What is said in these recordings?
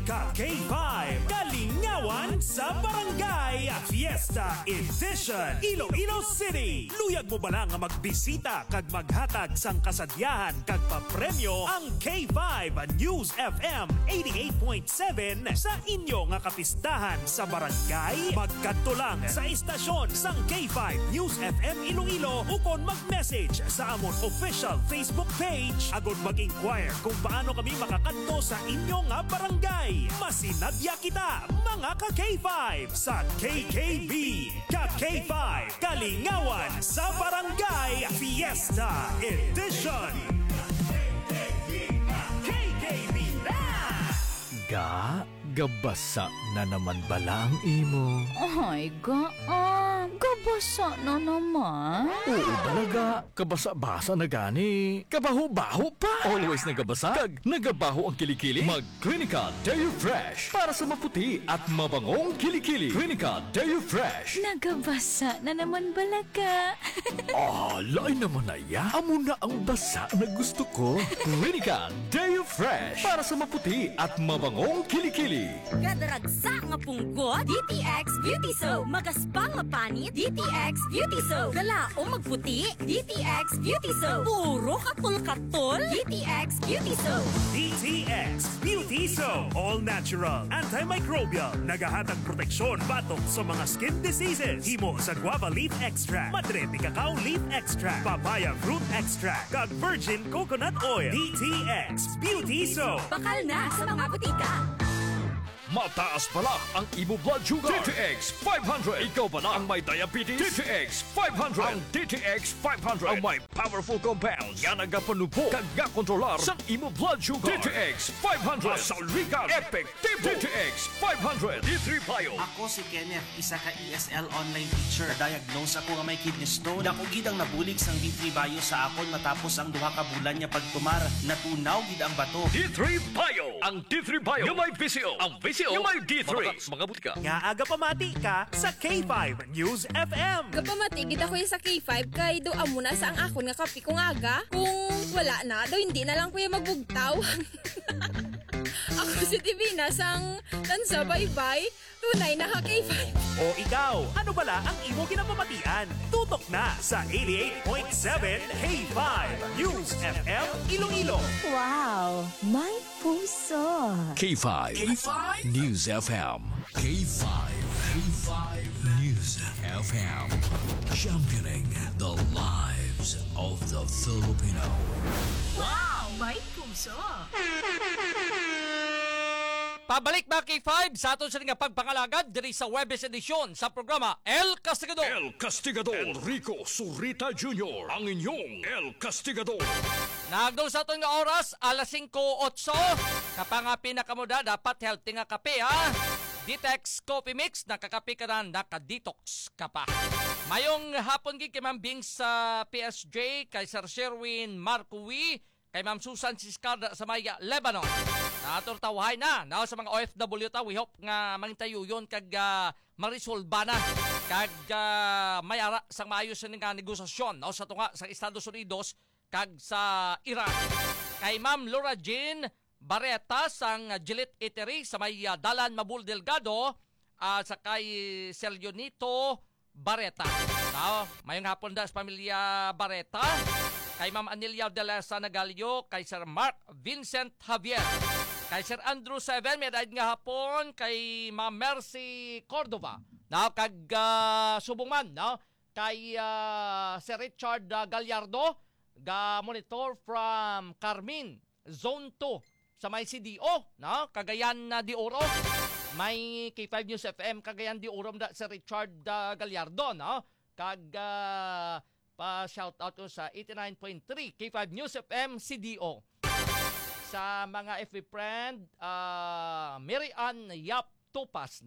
Ka-K5 Kalingawan sa Barangay Fiesta Edition Iloilo City. Luyag mo ba lang nga magbisita kag maghatag sang kasadyahan kag papremyo ang K5 News FM 88.7 sa inyo nga kapistahan sa barangay? Magkadto lang sa istasyon sang K5 News FM Iloilo ukon mag-message sa amon official Facebook page agod mag-inquire kung paano kami makakadto sa inyong barangay. Masinadya kita mga ka-K5 sa KKB Ka-K5 Kalingawan sa Barangay Fiesta Edition. KKB na! Gabasa na naman bala ang imo. Ay, gabasa na naman. Oo talaga, kabasa-basa na gani. Kabaho-baho pa. Always nagabasa, kag nagabaho ang kilikili. Mag-Clinica Deo Fresh para sa maputi at mabangong kilikili. Clinica Deo Fresh. Nagabasa na naman balaga. Lain naman na ya. Amo na ang basa na gusto ko. Clinica Deo Fresh para sa maputi at mabangong kilikili. Gadaragsa nga punggot, DTX Beauty Soap. Magaspang nga panit, DTX Beauty Soap. Galao magputi, DTX Beauty Soap. Puro katul-katul, DTX Beauty Soap. DTX Beauty Soap. All natural, antimicrobial, nagahatag proteksyon batok sa mga skin diseases. Himo sa guava leaf extract, madre de cacao leaf extract, papaya fruit extract, kag virgin coconut oil. DTX Beauty Soap. Bakal na sa mga butika. Mataas pala ang imo blood sugar. DTX 500. Ikaw ba na ang may diabetes? DTX 500. Ang DTX 500 ang may powerful compounds yan nagapanupo kag kontrolar sa imo blood sugar. DTX 500. Masaligan. Effective. DTX 500. D3 Bio. Ako si Kenneth, isa ka ESL online teacher. Diagnose ako nga may kidney stone. Dako gid ang nabulig sang D3 Bio sa akon matapos ang duha ka bulan niya pagtumar. Natunaw gid ang bato. D3 Bio. Ang D3 Bio yung may PCO. Ang PCO yung may D3. Mga butika. Nga aga pamati ka sa K5 News FM. Kapamatigid ako sa K5 kay do amo na sa ang akon nga kapi kung aga. Kung wala na, daw hindi na lang kuya magbugtaw. Ako si Divina sang tansa bye-bye. Tunay na ha K5. O ikaw, ano bala ang imo kinapamatian? Tutok na sa 88.7 K5 News FM Iloilo. Wow, may puso. K5 News FM. K5 News FM. Championing the lives of the Filipino. Wow, may puso. Pabalik mga K5 sa aton sa nga pagpangalagad diri sa Webes edisyon sa programa El Castigador. El Castigador. Enrico Surita Jr. Ang inyong El Castigador. Nagdong sa aton nga oras, alas 5:08. Kapang pinakamuda, dapat healthy nga kape ha. Detox Coffee Mix, nakakape ka na, nakadetox ka pa. Mayong hapon gig kay Ma'am Bing sa PSJ, kay Sir Sherwin Marcoui, kay Ma'am Susan Siscarda sa Maya, Lebanon. Nator tawahay na sa mga OFW ta. We hope nga mangintayo yun kag marisolba na kag mayara sang maayos nga negosasyon sa tunga sa Estados Unidos kag sa Iran. Kay Ma'am Laura Jean Barreta sang Gillette Eatery sa may Dalan Mabul Delgado sa kay Celionito Barreta. Mayong hapon da sa pamilya Barreta. Kay Ma'am Anelia de la Sanagalio, kay Sir Mark Vincent Javier, kay Sir Andrew Seven, may daig nga hapon, kay Ma'am Mercy Cordova, kag subong man, kay Sir Richard Gallardo, monitor from Carmin, Zone 2, sa may CDO, Cagayan de Oro, may K5 News FM, Cagayan de Oro, Sir Richard Gallardo, kag pa-shoutout ko sa 89.3 K5 News FM CDO. Sa mga FB friend, Mary Ann Yap Tupas,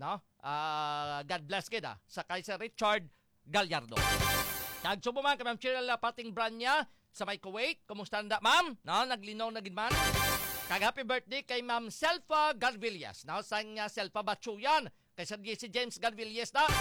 God bless kita, sa kay Sir Richard Gallardo. Nagsubo man kay Ma'am Cheryl Pating Branya sa may Kuwait. Kumusta na, ma'am? Naglinaw na gid man. Kag happy birthday kay Ma'am Selfa Garvillas. Sang Selfa Batsuyan. Kay Sir Jesse James Garvillas na.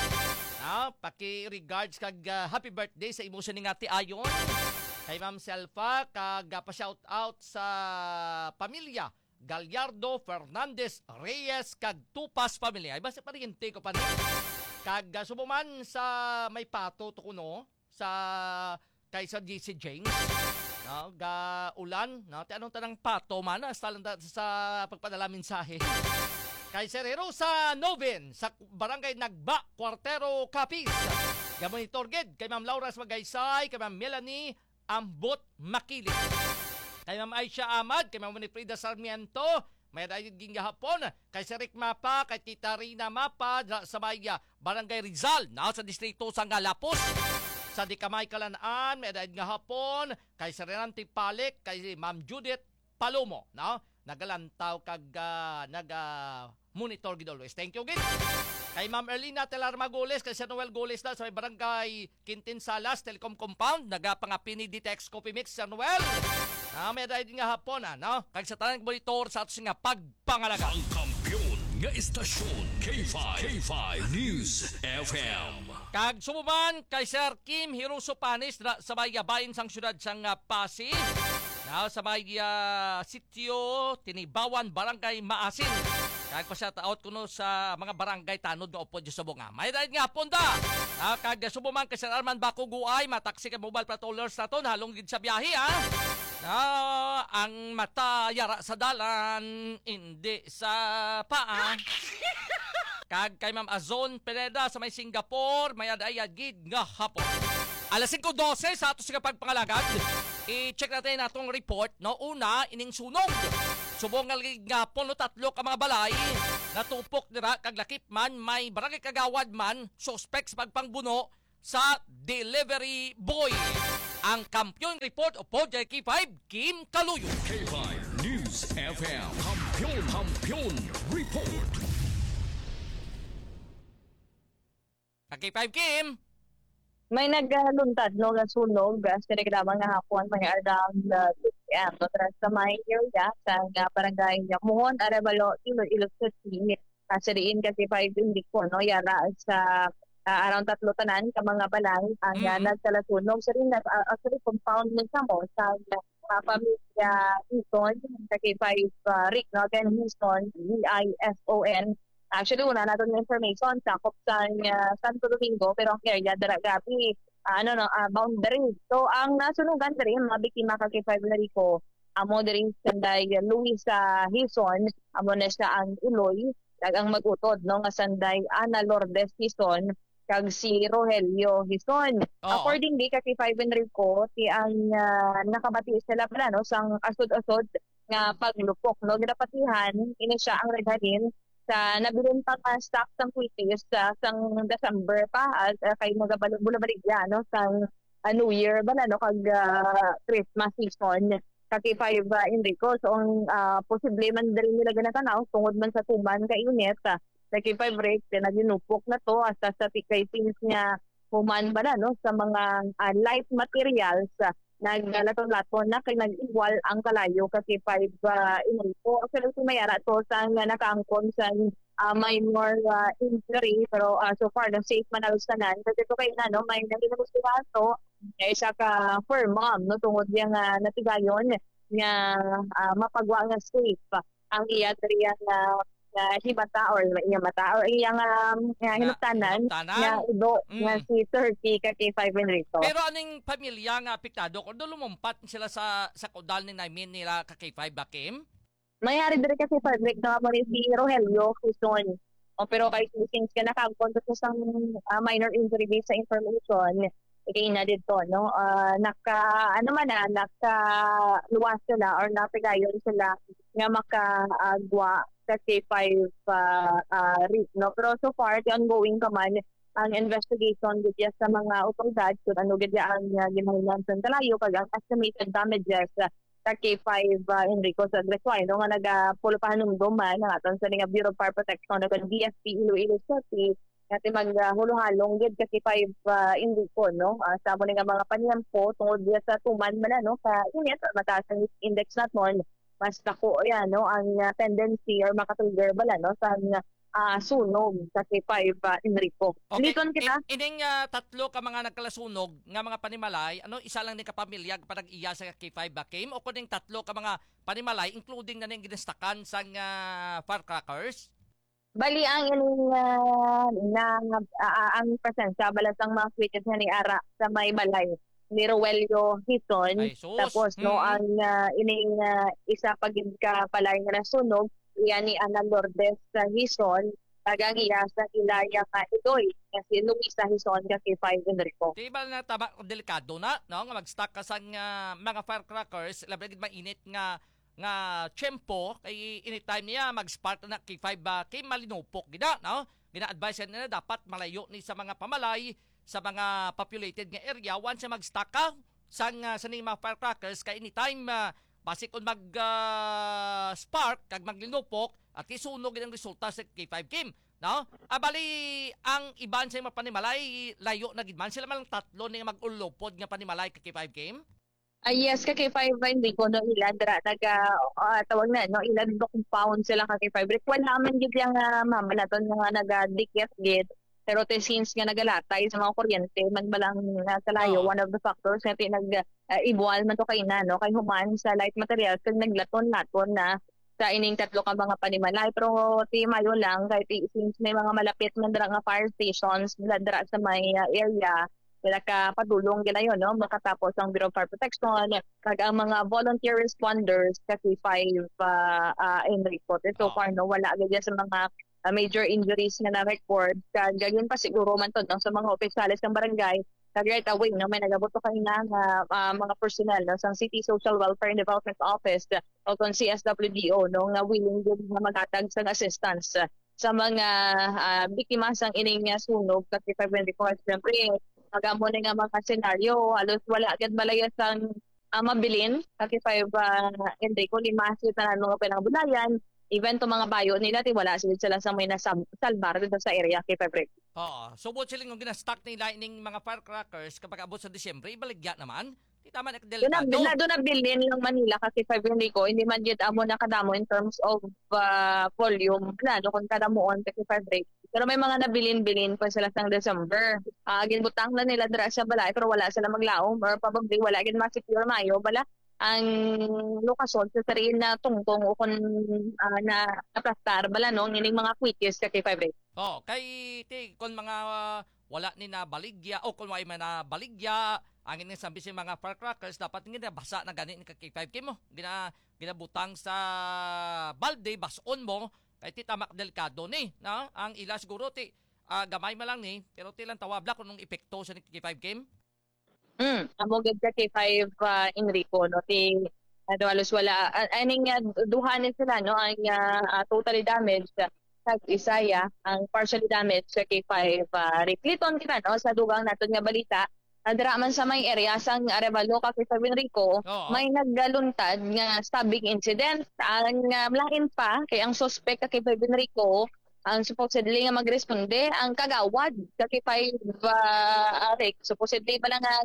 Paki-regards kag happy birthday sa imo sining ati ayon. Kay Ma'am Selfa kag pa-shout out sa pamilya Gallardo, Fernandez, Reyes, kag Tupas pamilya. Ay basta pariente ko pa ni. Kag subuman sa may pato to kuno sa kaysa GC James. No, ga ulan, no, ti anong tanang pato man sa pagpadala mensahe. Kay Serero sa Novin, sa Barangay Nagba, Cuartero, Capiz. Gamonitor gid kay Ma'am Laura Magaysay, kay Ma'am Melanie Ambot Makilit. Kay Ma'am Aisha Ahmad, kay Ma'am Winifrida Sarmiento, may dahil gihapon, kay Rick Mapa, kay Tita Rina Mapa, sa Maya, Barangay Rizal, na sa distrito sa Galapos. Sa Dikamay Kalanaan, may dahil hapon, kay Renante Palik, kay Ma'am Judith Palomo, no? Nagalantaw kag monitor gid always. Thank you gid. Kay Ma'am Erlina Telar Magoles, kay Sir Noel Goles na sa may Barangay Quintin Salas, Telecom Compound, nagapangapini DTX Coffee Mix, Sir Noel. May dahil nga hapon, no? Kag sa tanang monitor sa atos nga pagpangalaga. Ang kampiyon nga istasyon K5 News FM. Kag sumuman kay Sir Kim Hiroso Panis sa may bahin sang syudad sang Pasig. Sa may sitio Tinibawan, Barangay Maasin. Kag pasataot kuno sa mga barangay tanod nga upod sa bunga. May dahil nga ponda. Kag sumuman kay Sir Arman Bakuguay, mataksi kay mobile patrollers naton halong gid sa biyahe ang mata yara sa dalan, hindi sa paa. Kag kay Ma'am Azon Pineda sa may Singapore, may adayad gid nga hapon. Alas 5:12 sa ato sa pagpangalagad. I-check natin natong report, no? Una, ining sunog. Subong nga puno 3 ka mga balay. Natupok dira kag lakip man, may barangay kagawad man, suspect sa pagpangbuno sa delivery boy. Ang kampiyon report o K5, Kim Kaluyo. K5 News FM. Kampiyon report. K5 Kim. May nagluntad no nga sunog sa nagdamang nga hapon may around 6 p.m. no tras sa may area sa barangay Muhon, Arevalo, Iloilo City. Sa diin kasi 5 indiko no yara sa around 3 tanan ka mga balay ang nagsalasunog sa rin actually compound mo sa pamilya Houston kay 5 Rick no again Houston Wison. Actually, una natin yung information sa Santo Domingo, pero ang area dara gabi, boundary. So, ang nasunugan rin, mga biktima kay 5 Rico, amo rin sanday Luis Hison, amo na siya ang Iloy, ang mag-utod, no, nga sanday Ana Lourdes Hison, kag si Rogelio Hison. Accordingly, kay 5 Rico, ang nakabati sila pala, no, sang asod-asod nga paglupok, no, ginapatihan, ini siya ang redhanin, sa nabilin pa stock sang quitis sang December pa at kay magabaligya no sang New Year ba no kag Christmas season kay 5 Enrico so ang posible man diri nila ganatanaw tungod man sa tuman kay unit kay 5 break naginupok na to hasta sa tikay things niya human ba no sa mga light materials naglalaton-laton na kay nag-igual ang kalayo kasi 5 Enrico. Actually, mayara to sa nakaangkon sa minor injury pero so far na safe man tanan kasi ito kayo no may naginagusiguan to isa ka for mom no tungod niya nga natigayon nga mapagwa nga safe ang iya diriya na hibata or iya mata or iyang hinuptanan nga udo nga si Turkey kay 5 Enrico. Pero aning pamilya nga apektado kung lumumpat sila sa kodal ni namin nila kay 5 Bakim? Mayari diri kasi public na mo ni si Rogelio Hison. Pero kay since ka nakagkonto sa minor injury based sa information kay na dito no naka luwas sila or napigayon sila nga makaagwa kasi 5 Rick no pero so far the ongoing kaman ang investigation gid sa mga otoridad kung ano gid ang ginahanglan sa kalayo kag ang estimated damages kay 5 Enrico sa Gresway no nga nagapulupahanumdum man ang aton sa nga Bureau of Fire Protection ug DFP Iloilo City natin maghulong-halong gid kasi 5 Enrico no sa mo nga mga panyampo tungod sa tuman man no sa init mataas ang index naton mas dako yan no ang tendency or makatrigger bala no sa sunog sa K5 Enrico. Okay, Likon kita. ining tatlo ka mga nagkalasunog nga mga panimalay, ano isa lang ni kapamilya pa nag-iya sa K5 Kim o kuning tatlo ka mga panimalay including na ning ginastakan sa firecrackers? Bali ang ining ang presensya balas ang mga switches nga ni Ara sa may balay ni Roelio Hison. Ay, sus. Tapos no ang ining isa pagid ka palay nga nasunog iya ni Ana Lourdes sa Hison tagang iya sa Ilaya ka Idoy kasi Luisa Hison ka K5 Enrico. Di ba na tama delikado na no nga mag-stack ka sa mga firecrackers labi gid mainit nga tiyempo kay anytime niya mag-spark na K5 kay malinupok gida no gina-advise na dapat malayo ni sa mga pamalay sa mga populated nga area once siya mag-stack ka sa mga firecrackers kay anytime basic on mag spark kag maglinupok at isunog ang resulta sa K5 Kim no abali ang iban sa mga panimalay layo na gid man sila man tatlo ni mag-ulupod nga panimalay kay K5 Kim. Yes, ka K5 Enrico no ila dra taga tawag na no ila do compound sila ka K5 wala man gid yang mamalaton nga nagadikit gid pero since nga nagalatay sa mga kuryente man balang sa layo one of the factors nga nag-evolve man to kay na no kay human sa light materials kag naglaton-laton na sa ining tatlo ka mga panimalay pero ti mayo lang kay since may mga malapit man dra nga fire stations dra sa may area wala ka padulong ginayon no makatapos ang Bureau of Fire Protection kag ang mga volunteer responders sa K5 Enrico so far no wala agad sa mga major injuries nga na-record kag gayon pa siguro man to no sa mga opisyales ng barangay kag right away no may nagabuto kanina nga mga personnel no sa City Social Welfare and Development Office o kon CSWDO no nga willing din nga maghatag sa assistance sa mga biktima sang ining sunog sa K5 Enrico siyempre magamo nga mga senaryo halos wala agad malayas ang mabilin sa K5 Enrico limasit na mga pinangbunayan even to mga bayo nila ti wala sila sa may nasalbar dito sa area K5 Enrico. Oo. Subot sila ng gina-stack nila ining mga firecrackers kapag abot sa Disyembre ibaligya naman. Di tama na delikado. Doon na bilhin ng Manila kasi 5 Enrico hindi man yun amo na kadamo in terms of volume plano kung kadamuon kasi 5 Enrico. Pero may mga nabilin-bilin pa sila sa December. Ginbutang na nila dira sa balay pero wala sila maglaom or probably wala gid ma-secure mayo bala ang lokasyon sa sarili na tungtong o kung na aplastar bala no ining mga quickest sa K5 Oh, kay kung mga wala ni na baligya o kung may na baligya ang ining sabi sa mga firecrackers dapat nga basa na gani ni K5 mo ginabutang sa balde bason mo kay ti tamak delikado ni no ang ila siguro ti gamay man lang ni pero ti lang tawabla kung nung epekto sa K5 game. Amo gid sa K5 Enrico no ti halos wala aning duhanin sila no ang totally damaged kag Isaya ang partially damaged sa K5 Recliton kita no sa dugang naton nga balita dira man sa may area sang Arevalo ka K5 Enrico may naggaluntad nga stabbing incident ang lain pa kay ang suspect ka K5 Enrico ang supposedly nga magresponde ang kagawad sa K5 supposedly pala nga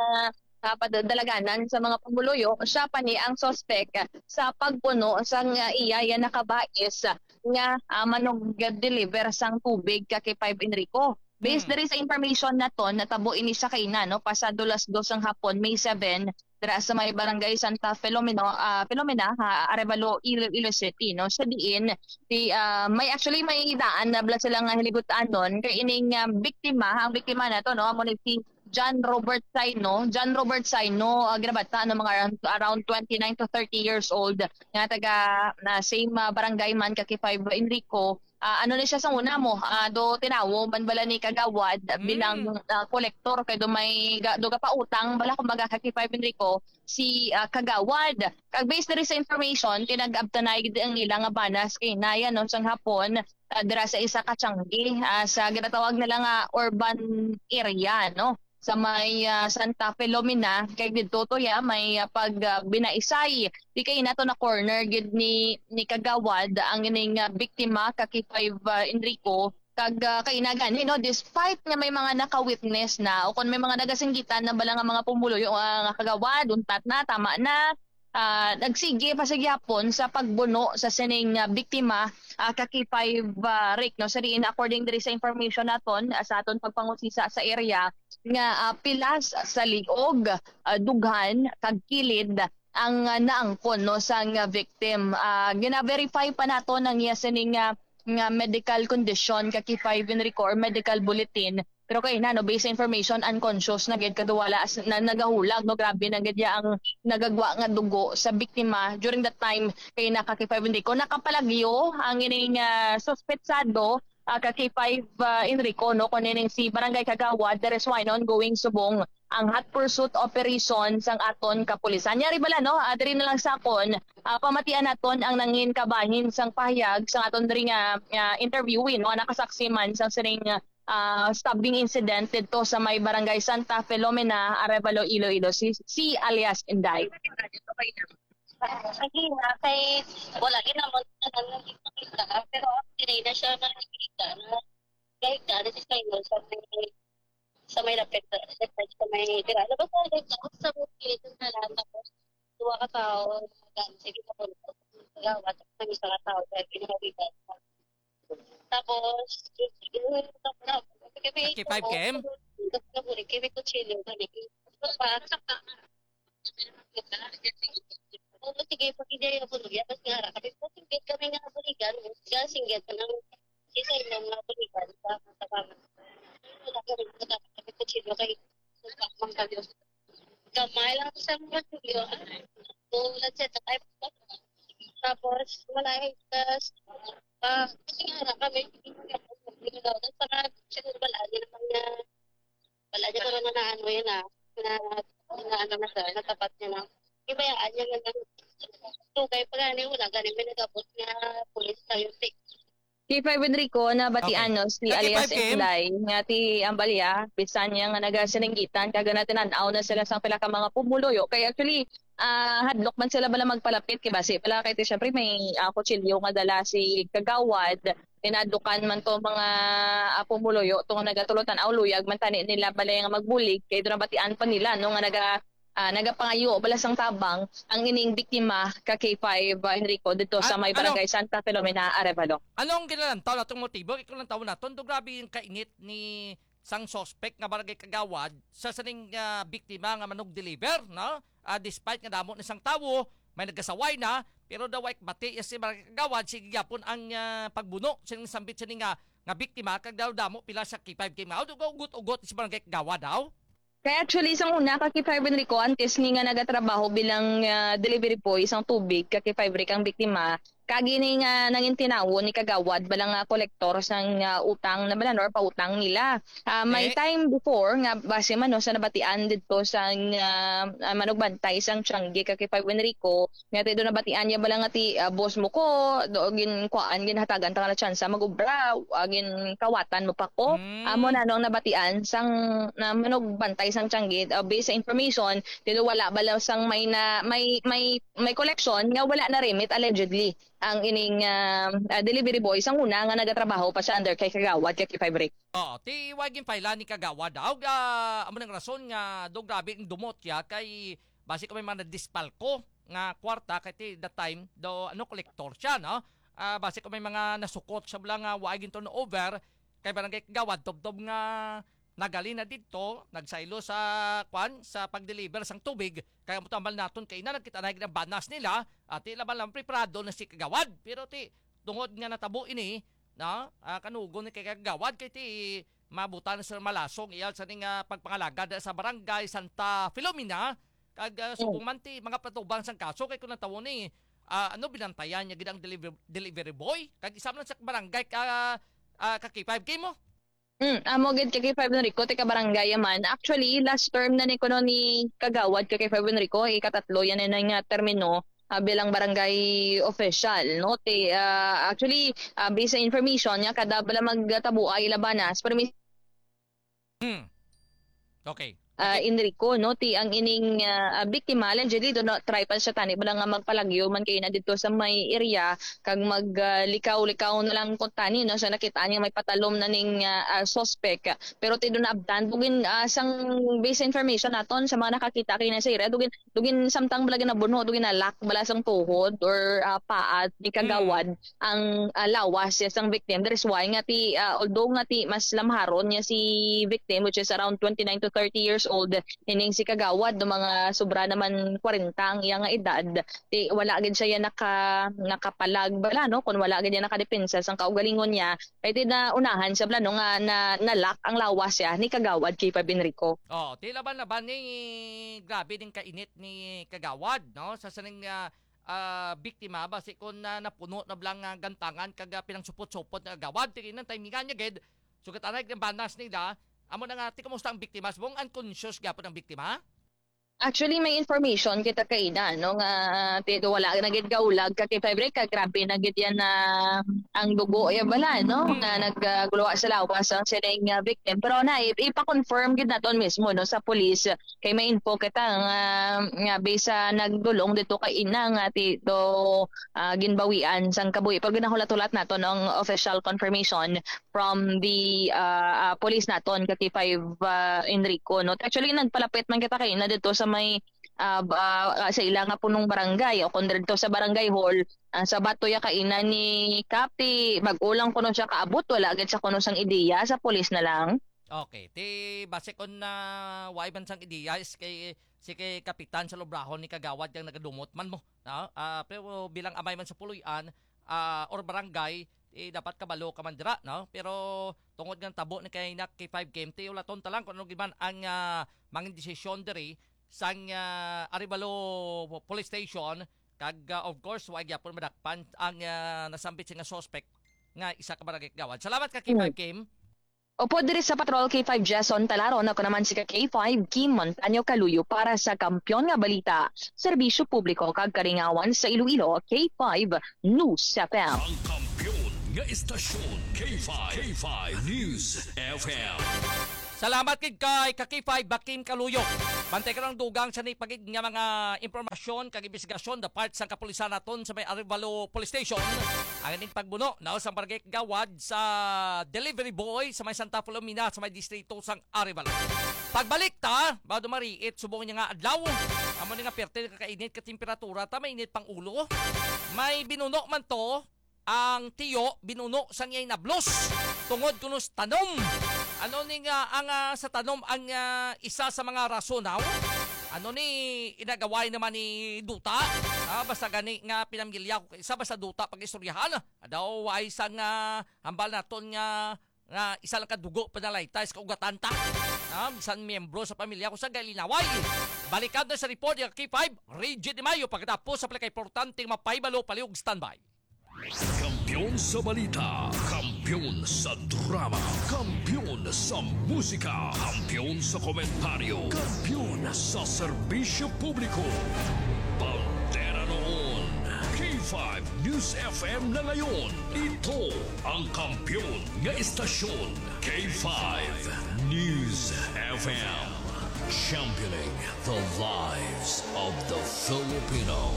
padalaganan sa mga pamuluyo siya pa ni ang suspect sa pagpuno sang iya nakabais nga manong deliver sang tubig ka K5 Enrico. Based diri sa information na to natabo ini sa kayna no pasado 2:00 ang hapon May 7 dira sa may barangay Santa Filomena Arevalo Iloilo City no sa diin may daan na bla sila nga hiligutan kay ining biktima ang biktima na to no amo ni si John Robert Saino grabata no mga around 29 to 30 years old nga taga na same barangay man ka K5 Enrico. Ano na siya sa una mo do tinawo banbala ni kagawad bilang kolektor kay do may do pa utang bala kumbaga ka K5 Enrico si kagawad kag based diri sa information tinag-abtanay gid ang ilang nga banas kay nayan no sang hapon dira sa isa ka Tianggi sa ginatawag nila nga urban area no sa may Santa Filomena kay didto to may pag binaisay di kay nato na corner gid ni kagawad ang ining biktima ka K5 Enrico kag kay nagani no despite nga may mga naka-witness na o kon may mga nagasinggitan na bala nga mga pumulo yung kagawad untat na tama na nagsige pasagyapon sa pagbuno sa sining biktima kaki-5 Rick no sa diin according diri sa information naton sa aton pagpangusisa sa area nga pilas sa liog dughan kag kilid ang naangkon no sang victim. Gina-verify pa naton ang iya sining nga medical condition kaki-5 Enrico or medical bulletin. Pero kay na no based sa information unconscious na gid kaduwala na nagahulag no grabe na gid ang nagagwa nga dugo sa biktima during that time kay nakaki-5 Enrico nakapalagyo ang ining suspetsado kaki-5 Enrico no kuning si Barangay Kagawad. There is one ongoing subong ang hot pursuit operation sang aton kapulisan. Nyari bala no diri na lang sakon pamatian naton ang nangin kabahin sang pahayag sang aton diri nga interviewin no nakasaksi man sang sining stabbing incident dito sa may Barangay Santa Filomena, Arevalo, Iloilo, si alias Inday. Sige na, kay wala ginamot na nakikita, pero hindi na siya nakikita na kahit na si Kayo sa may lapit sa may tira. Labas na kahit sa bukid na lang tapos duwa ka tao, sige na po, gawat ng isang tao dahil ginawigan. Tapos, Kay 5 KM? Kaya kutsilyo ganit. Sige, pag hindi yung buligan, mas nga kasi singgit kami nga buligan, singgit ka ng isa yung mga buligan sa kasabaman. Wala ka rin kami kutsilyo kay sumpakmang kami. Gamay lang sa mga kutsilyo. Tulad siya, tapos wala yung kasi nga kami tapos para siguro balanya naman niya balanya ko na ano yun na ano na sa natapat niya na ibayaan niya nga tugay pa gani wala gani may nagabot nga pulis tayo tik K5 Enrico na batianos si alias Inday nga ti Ambalya bisan niya nga nagasininggitan kaga natin an-aw na sila sang pila ka mga pumuloyo kay actually hadlok man sila bala magpalapit kay base pala kay syempre may kutsilyo nga dala si Kagawad tinadukan man to mga pumuloyo tong nagatulutan aw luyag man tani nila balay nga magbulig kay do nabatian pa nila no nga nagapangayo balasang tabang ang ining biktima ka K5 Enrico dito sa may Barangay Santa Filomena, Arevalo. Anong ginalantaw na itong motibo? Ikaw lang taon na ito. Grabe yung kainit ni sang suspect nga Barangay Kagawad sa saning biktima nga manog deliver, no? Despite nga damo na isang tawo, may nagkasaway na, pero daw ay bati si Barangay Kagawad, sige yapon ang pagbuno sining sambit sining nga biktima kag daw damo pila sa K5 kay mao ugot si Barangay Kagawad daw. Kaya actually, isang una, kaki-5 Enrico, antes nga nagatrabaho bilang delivery boy, isang tubig, kaki-5 Rick ang biktima, kagini nga nangin tinawo ni Kagawad balang kolektor sang utang na balan or pautang nila. May time before nga base man no, sa nabatian dito sa manugbantay sang Tiangge kaki-5 Enrico nga do nabatian niya balang ti boss mo ko do gin kuan gin hatagan ta nga chance magubra gin kawatan mo pa ko amo na nung nabatian sang manugbantay sang Tiangge based sa information dito wala balaw sang may collection nga wala na remit allegedly ang ining delivery boy sang una nga nagatrabaho pa siya under kay Kagawad kay K5 Rick. Ti wagin paila ni Kagawad daw amo nang rason nga do grabe ang dumot ya kay base ko may mga dispalko nga kwarta kay ti that time do kolektor siya no. Base ko may mga nasukot sa blang wagin turnover kay Barangay Kagawad tubtob nga nagali na dito nagsaylo sa sa pag-deliver sang tubig kaya mo tambal naton kay na nagkita na ang banas nila at laban lang preparado na si Kagawad pero ti tungod nga natabo ini na kanugon ni kay Kagawad kay ti mabutan sa malasong iyal sa ning pagpangalagad sa Barangay Santa Filomena kag subong man ti mga patubang sang kaso kay kun natawo ni binantayan niya gid ang delivery boy kag isa man sa barangay K5 kay mo. Amo gid kay K5 Enrico ti kabarangay man. Actually last term na ni kuno ni Kagawad kay K5 Enrico ikatatlo yan na nga termino bilang barangay official no ti actually based sa information niya kada bala magtabo ay labanas permis. Okay. Enrico, no, ti ang ining biktima lang dito no try pa siya tani bala nga magpalagyo man kay na dito sa may area kag maglikaw-likaw na lang kun tani no sa nakita niya may patalom na ning suspect pero ti do na abdan dugin sang base information naton sa mga nakakita kay na sa area dugin samtang bala nabuno dugin na lock bala sang tuhod or paat di kagawad ang lawas sang victim. That is why nga ti although nga ti mas lamharon niya si victim which is around 29 to 30 years old hining si kagawad no mga sobra naman 40 ang iya nga edad ti wala gid siya nakapalag bala no kun wala gid nakadepensa sang kaugalingon niya kay ti na unahan sa bala no nga na lock ang lawas niya ni kagawad kay Enrico. Ti laban ni grabe din kainit ni kagawad no sa saning biktima basi kun napuno na blang gantangan kag pinangsupot-supot na kagawad ti kinang timingan niya gid sugat anay ng banas nila. Amo na nga, kamusta ang biktima? Bong unconscious gapon ang biktima? Actually, may information kita kaina, no? Nga, tito wala nagit gaulag, kakipabre ka, grabe nagit yan na ang dugo, ya bala, no? Na nagguluwa sa lawas ang sining victim. Pero na, ipa-confirm gid naton mismo, no? Sa police, kay may info kita nga based sa nagdulong dito kay ina nga tito ginbawian sang kabuhi. Pag ginahulat-hulat naton ang official confirmation from the police naton, kaki-5 Enrico, no? Actually, nagpalapit man kita kaina dito sa may sa ilang nga punong barangay o kung dito sa barangay hall sa Batoya kaina ni Kapi mag-ulang kuno siya kaabot wala agad sa kuno sang ideya sa pulis na lang. Okay, ti base kon na way man sang ideya is kay si kay kapitan sa Lobrahon ni kagawad yang nagadumot man mo no? Pero bilang amay man sa puluyan or barangay dapat kabalo ka man dira no pero tungod nga tabo ni kay nak kay 5 game ti ulaton ta lang kun ano giman ang mangin desisyon diri sang Arevalo Police Station kag of course wag gyapon madakpan ang nasambit nga suspect nga isa ka barangay kagawad. Salamat ka K5 Kim. Opo diri sa patrol K5 Jason Talaron ako naman si K5 Kim Montaño Caluyo para sa Kampiyon nga Balita, Serbisyo Publiko kag Karingawan sa Iloilo, K5 News FM. Ang kampiyon nga istasyon K5 News FM. Salamat kay K5 Bakim Kaluyo. Bantay ka ng dugang sa pagig nga mga impormasyon kag investigasyon da part sa kapulisan naton sa may Arevalo Police Station. Ang ining pagbuno na sa barangay Gawad sa delivery boy sa may Santa Filomena sa may distrito sang Arevalo. Pagbalik ta, bago mariit subong niya nga adlaw. Amo ni nga perte kakainit ka temperatura ta may init pang ulo. May binuno man to ang tiyo binuno sa ngay nablos tungod kunos tanom. Ano ni nga ang sa tanom ang isa sa mga rasonaw? Ano ni inagaway naman ni Duta? Basta gani nga pinamilya ko isa basta Duta pag-istoryahan. Daw ay isang hambal naton nga isa lang kadugo panalaytay sa kaugatan ta. Bisan miyembro sa pamilya ko sa Galinaway. Balikan na sa report yung K5 Reggie Di Mayo pagkatapos sa pinaka-importanteng mapaybalo paliog standby. Kampiyon sa balita, kampiyon sa drama, kampiyon sa musika, kampiyon sa komentaryo, kampiyon sa serbisyo publiko. Pantera noon, K5 News FM na ngayon. Ito ang kampiyon nga istasyon, K5 News FM. Championing the lives of the Filipino.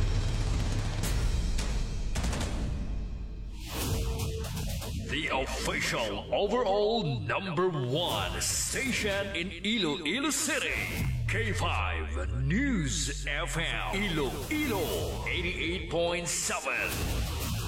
The official overall #1 station in Iloilo City. K5 News FM. Iloilo 88.7.